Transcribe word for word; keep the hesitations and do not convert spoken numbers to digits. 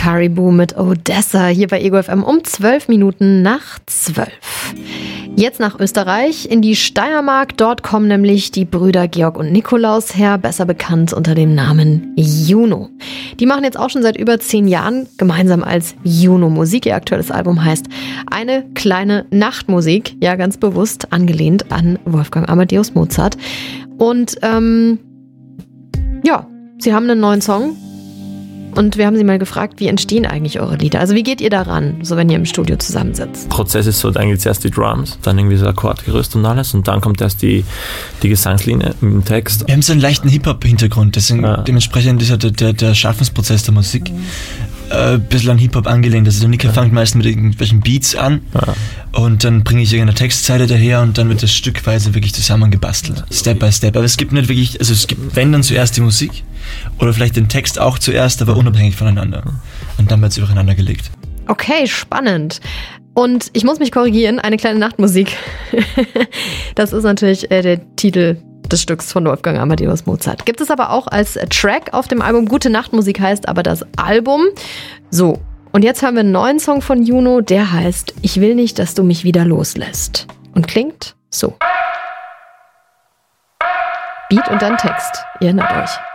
Caribou mit Odessa hier bei Ego F M um zwölf Minuten nach zwölf. Jetzt nach Österreich, in die Steiermark. Dort kommen nämlich die Brüder Georg und Nikolaus her, besser bekannt unter dem Namen Juno. Die machen jetzt auch schon seit über zehn Jahren gemeinsam als Juno Musik. Ihr aktuelles Album heißt Eine kleine Nachtmusik, ja ganz bewusst angelehnt an Wolfgang Amadeus Mozart. Und ähm, ja, sie haben einen neuen Song. Und wir haben sie mal gefragt, wie entstehen eigentlich eure Lieder? Also wie geht ihr daran, so wenn ihr im Studio zusammensitzt? Der Prozess ist so, eigentlich zuerst die Drums, dann irgendwie so Akkordgerüst und alles und dann kommt erst die, die Gesangslinie mit dem Text. Wir haben so einen leichten Hip-Hop-Hintergrund, deswegen ja. Dementsprechend ist ja der, der, der Schaffensprozess der Musik äh, ein bisschen an Hip-Hop angelehnt. Also der Nicker ja. fängt meist mit irgendwelchen Beats an ja. und dann bringe ich irgendeine Textzeile daher und dann wird das stückweise wirklich zusammengebastelt, Step by Step. Aber es gibt nicht wirklich, also es gibt, wenn dann zuerst die Musik oder vielleicht den Text auch zuerst, aber unabhängig voneinander. Und dann wird es übereinander gelegt. Okay, spannend. Und ich muss mich korrigieren, eine kleine Nachtmusik. Das ist natürlich äh, der Titel des Stücks von Wolfgang Amadeus Mozart. Gibt es aber auch als Track auf dem Album. Gute Nachtmusik heißt aber das Album. So, und jetzt hören wir einen neuen Song von Juno, der heißt Ich will nicht, dass du mich wieder loslässt. Und klingt so. Beat und dann Text. Ihr erinnert euch.